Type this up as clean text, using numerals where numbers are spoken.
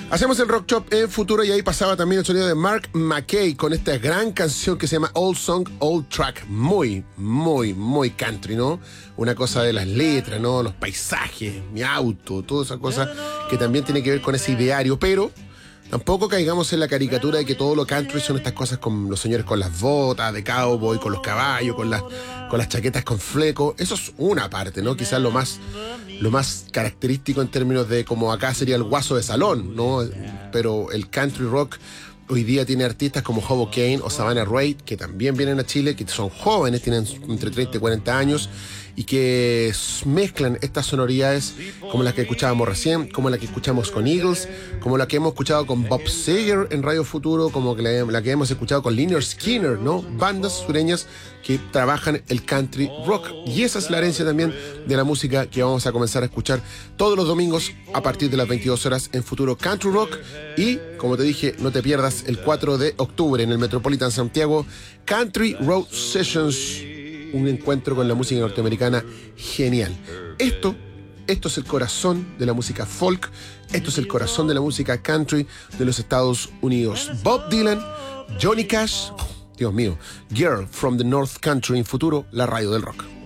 Hacemos el Rock Shop en Futuro y ahí pasaba también el sonido de Mark McKay con esta gran canción que se llama Old Song, Old Track. Muy, muy, muy country, ¿no? Una cosa de las letras, ¿no? Los paisajes, mi auto, toda esa cosa que también tiene que ver con ese ideario, pero tampoco caigamos en la caricatura de que todo lo country son estas cosas con los señores con las botas de cowboy, con los caballos, con las chaquetas con fleco. Eso es una parte, ¿no? Quizás lo más característico en términos de como acá sería el guaso de salón, ¿no? Pero el country rock hoy día tiene artistas como Hobo Kane o Savannah Reid, que también vienen a Chile, que son jóvenes, tienen entre 30 y 40 años, y que mezclan estas sonoridades como las que escuchábamos recién, como la que escuchamos con Eagles, como la que hemos escuchado con Bob Seger en Radio Futuro, como la que hemos escuchado con Lynyrd Skynyrd, ¿no? Bandas sureñas que trabajan el country rock. Y esa es la herencia también de la música que vamos a comenzar a escuchar todos los domingos a partir de las 22 horas en Futuro Country Rock. Y, como te dije, no te pierdas el 4 de octubre en el Metropolitan Santiago, Country Road Sessions, un encuentro con la música norteamericana genial. Esto es el corazón de la música folk, esto es el corazón de la música country de los Estados Unidos. Bob Dylan, Johnny Cash, Dios mío, Girl from the North Country en Futuro, la radio del rock.